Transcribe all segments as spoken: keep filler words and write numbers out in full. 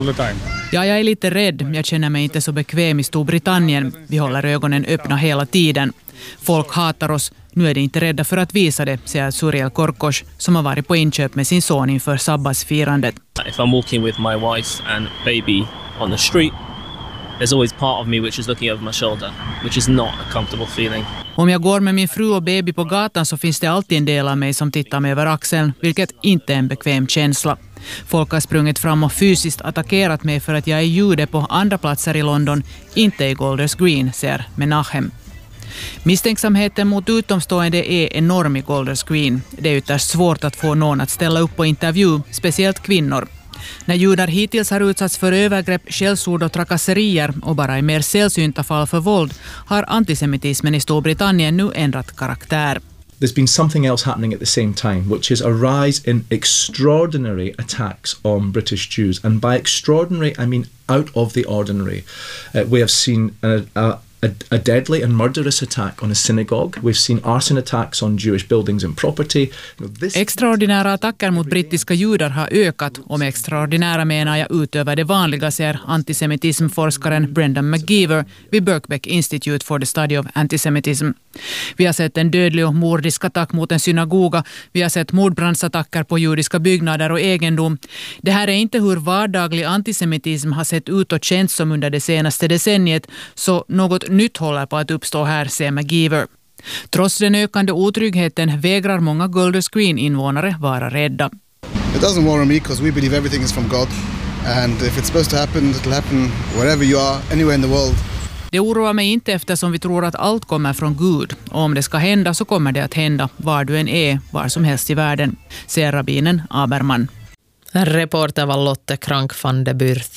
Ja, jag är lite rädd. Jag känner mig inte så bekväm i Storbritannien. Vi håller ögonen öppna hela tiden. Folk hatar oss. Nu är de inte rädda för att visa det, säger Suriel Korkos, som har varit på inköp med sin son inför sabbatsfirandet. If I'm walking with my wife and baby on the street, there's always part of me which is looking over my shoulder, which is not a comfortable feeling. Om jag går med min fru och baby på gatan så finns det alltid en del av mig som tittar mig över axeln, vilket inte är en bekväm känsla. Folk har sprungit fram och fysiskt attackerat mig för att jag är jude på andra platser i London, inte i Golders Green, säger Menahem. Misstänksamheten mot utomstående är enorm i Golders Green. Det är ytterst svårt att få någon att ställa upp på intervju, speciellt kvinnor. När judar hittills har utsatts för övergrepp, skällsord och trakasserier och bara i mer sällsynta fall för våld har antisemitismen i Storbritannien nu ändrat karaktär. There's been something else happening at the same time, which is a rise in extraordinary attacks on British Jews. And by extraordinary, I mean out of the ordinary. Uh, we have seen a, a A, a deadly and murderous attack on a synagogue. We've seen arson attacks on Jewish buildings and property. You know, this... Extraordinära attacker mot brittiska judar har ökat, och med extraordinära menar jag utöver det vanliga, säger antisemitismforskaren Brendan McGeever vid Birkbeck Institute for the Study of Antisemitism. Vi har sett en dödlig och mordisk attack mot en synagoga. Vi har sett mordbrandsattacker på judiska byggnader och egendom. Det här är inte hur vardaglig antisemitism har sett ut och känts som under det senaste decenniet, så något nytt håller på att uppstå här, säger McGeever. Trots den ökande otryggheten vägrar många Golders Green-invånare vara rädda. It doesn't worry me because we believe everything is from God, and if it's supposed to happen, it'll happen wherever you are, anywhere in the world. Det oroar mig inte eftersom vi tror att allt kommer från Gud. Och om det ska hända så kommer det att hända var du än är, var som helst i världen, säger rabbinen Aberman. Reporter var Lotte Krank van de Burth.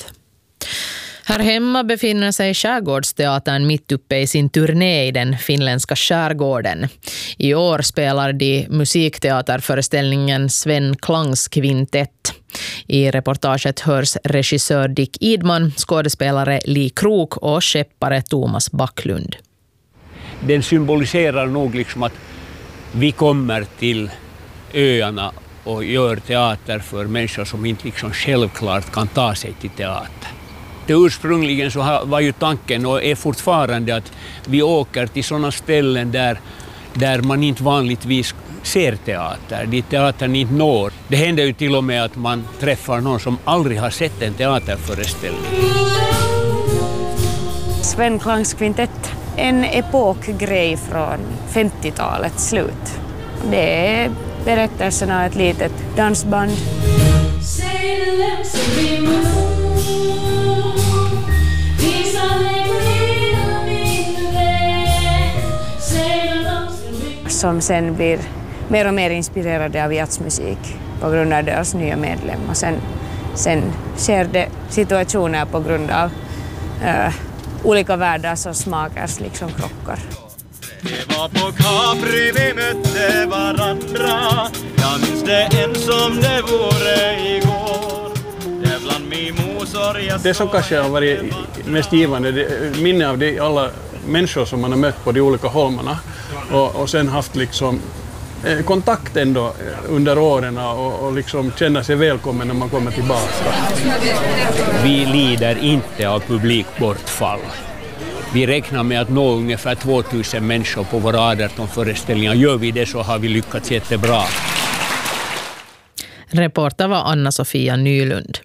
Här hemma befinner sig Skärgårdsteatern mitt uppe i sin turné i den finländska skärgården. I år spelar de musikteaterföreställningen Sven Klangs kvintett. I reportaget hörs regissör Dick Idman, skådespelare Li Krok och skeppare Thomas Backlund. Den symboliserar nog liksom att vi kommer till öarna och gör teater för människor som inte liksom självklart kan ta sig till teater. Det ursprungligen så var ju tanken och är fortfarande att vi åker till sådana ställen där, där man inte vanligtvis ser teater, dit teatern inte når. Det händer ju till och med att man träffar någon som aldrig har sett en teaterföreställning. Sven Klangs kvintett, en epokgrej från femtiotalets slut. Det är berättelsen av ett litet dansband. Som sen blir mer och mer inspirerade av jazzmusik på grund av deras nya medlem. Och sen, sen sker det situationer på grund av uh, olika världars och smakers liksom krockar. Det var på Capri vi mötte varandra. Jag minns det än som det vore igår. Det bland mimosor jag Det som kanske har varit mest givande, det minne av de alla människor som man har mött på de olika holmarna. Och, och sen haft liksom eh, kontakt ändå under åren och, och liksom känna sig välkommen när man kommer tillbaka. Vi lider inte av publikbortfall. Vi räknar med att nå ungefär tvåtusen människor på våra arton föreställningar. Gör vi det så har vi lyckats jättebra. Reporter var Anna-Sofia Nylund.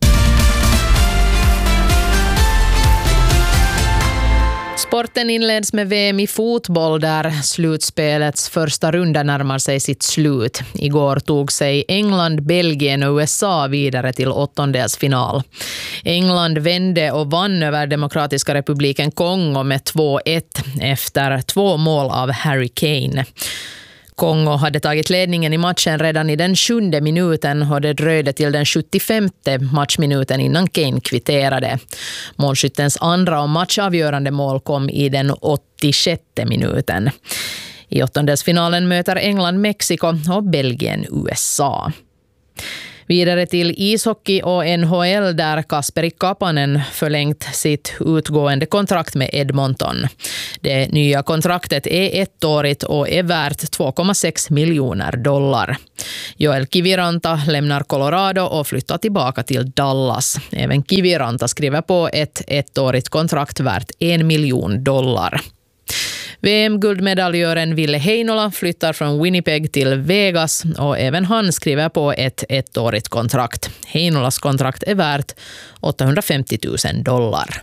Sporten inleds med V M i fotboll där slutspelets första runda närmar sig sitt slut. Igår tog sig England, Belgien och U S A vidare till åttondelsfinal. England vände och vann över Demokratiska republiken Kongo med två ett efter två mål av Harry Kane. Kongo hade tagit ledningen i matchen redan i den sjunde minuten och det dröjde till den sjuttiofemte matchminuten innan Kane kvitterade. Målskyttens andra och matchavgörande mål kom i den åttiosjätte minuten. I åttondelsfinalen möter England Mexiko och Belgien U S A. Vidare till ishockey och N H L där Kasperi Kapanen förlängt sitt utgående kontrakt med Edmonton. Det nya kontraktet är ettårigt och är värt två komma sex miljoner dollar. Joel Kiviranta lämnar Colorado och flyttar tillbaka till Dallas. Även Kiviranta skriver på ett ettårigt kontrakt värt en miljon dollar. V M-guldmedaljören Ville Heinola flyttar från Winnipeg till Vegas och även han skriver på ett ettårigt kontrakt. Heinolas kontrakt är värt åttahundrafemtio tusen dollar.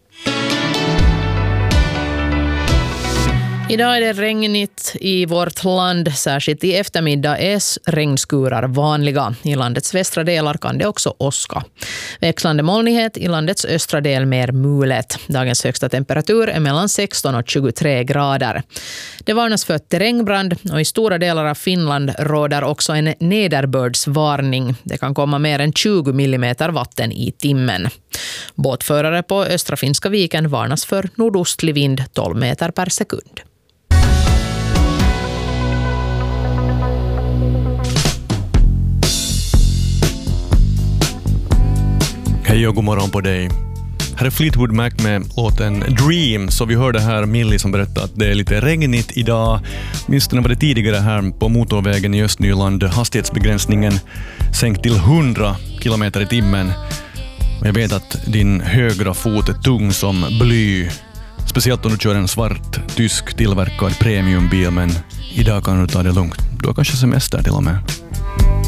Idag är det regnigt i vårt land, särskilt i eftermiddag är regnskurar vanliga. I landets västra delar kan det också åska. Växlande molnighet i landets östra del mer mulet. Dagens högsta temperatur är mellan sexton och tjugotre grader. Det varnas för terrängbrand och i stora delar av Finland råder också en nederbördsvarning. Det kan komma mer än tjugo millimeter vatten i timmen. Båtförare på östra Finska viken varnas för nordostlig vind tolv meter per sekund. Hej och god morgon på dig. Här är Fleetwood Mac med låten Dream. Så vi hörde här Millie som berättade att det är lite regnigt idag. Minstone var det tidigare här på motorvägen i Östnyland. Hastighetsbegränsningen sänkt till hundra kilometer i timmen. Jag vet att din högra fot är tung som bly. Speciellt om du kör en svart tysk tillverkad premiumbil. Men idag kan du ta det lugnt. Du har kanske semester till och med.